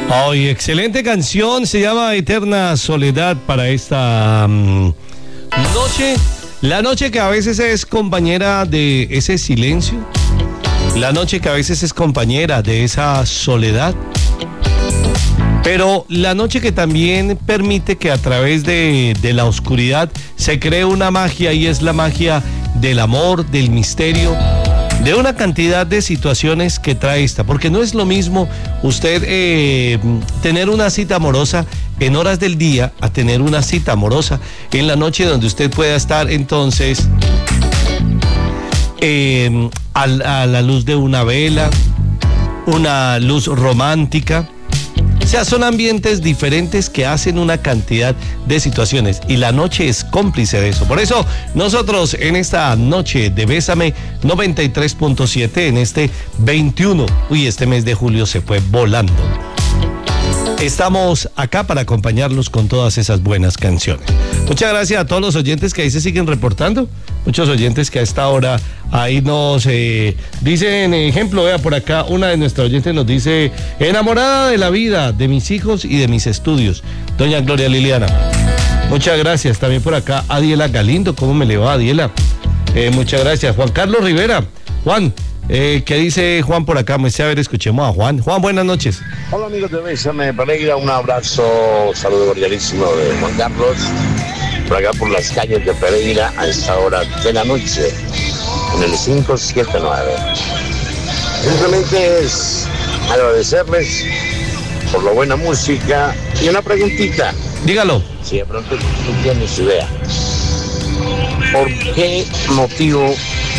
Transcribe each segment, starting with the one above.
Ay, excelente canción, se llama Eterna Soledad para esta noche. La noche que a veces es compañera de ese silencio. La noche que a veces es compañera de esa soledad. Pero la noche que también permite que a través de la oscuridad se cree una magia, y es la magia del amor, del misterio, de una cantidad de situaciones que trae esta. Porque no es lo mismo usted tener una cita amorosa en horas del día a tener una cita amorosa en la noche, donde usted pueda estar entonces a la luz de una vela, una luz romántica. O sea, son ambientes diferentes que hacen una cantidad de situaciones, y la noche es cómplice de eso. Por eso nosotros en esta noche de Bésame 93.7, en este 21, este mes de julio se fue volando. Estamos acá para acompañarlos con todas esas buenas canciones. Muchas gracias a todos los oyentes que ahí se siguen reportando. Muchos oyentes que a esta hora ahí nos dicen, ejemplo, vea por acá, una de nuestras oyentes nos dice: enamorada de la vida, de mis hijos y de mis estudios, doña Gloria Liliana. Muchas gracias. También por acá Adiela Galindo. ¿Cómo me le va, Adiela? Muchas gracias. Juan Carlos Rivera. Juan, ¿qué dice Juan por acá? A ver, escuchemos a Juan. Juan, buenas noches. Hola amigos de Bésame, Pereira, un abrazo, saludo cordialísimo de Juan Carlos, por acá por las calles de Pereira a esta hora de la noche, en el 579. Simplemente es agradecerles por la buena música y una preguntita. Dígalo. Si de pronto tú tienes idea, ¿por qué motivo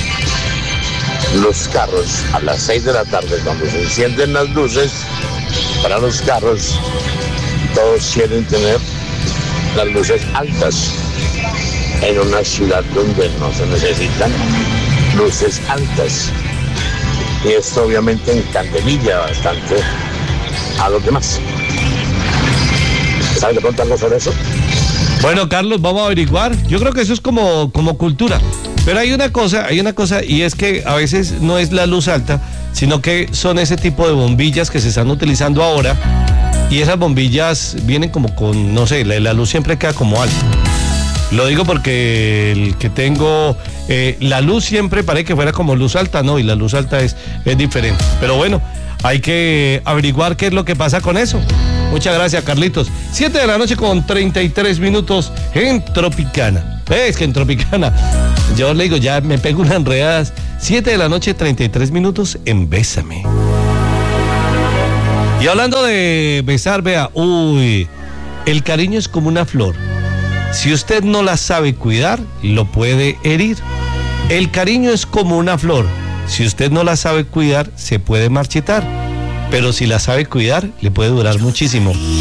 los carros a las 6 de la tarde, cuando se encienden las luces para los carros, todos quieren tener las luces altas en una ciudad donde no se necesitan luces altas? Y esto obviamente encandemilla bastante a los demás. ¿Sabes de pronto algo sobre eso? Bueno, Carlos, vamos a averiguar. Yo creo que eso es como cultura. Pero hay una cosa, y es que a veces no es la luz alta, sino que son ese tipo de bombillas que se están utilizando ahora, y esas bombillas vienen como con, no sé, la luz siempre queda como alta. Lo digo porque el que tengo, la luz siempre parece que fuera como luz alta, no, y la luz alta es diferente. Pero bueno, hay que averiguar qué es lo que pasa con eso. Muchas gracias, Carlitos. 7 de la noche con 33 minutos en Tropicana. Es que en Tropicana, yo le digo, ya me pego unas enredadas. 7 de la noche, 33 minutos en Bésame. Y hablando de besar, vea, el cariño es como una flor. Si usted no la sabe cuidar, lo puede herir. El cariño es como una flor. Si usted no la sabe cuidar, se puede marchitar. Pero si la sabe cuidar, le puede durar muchísimo.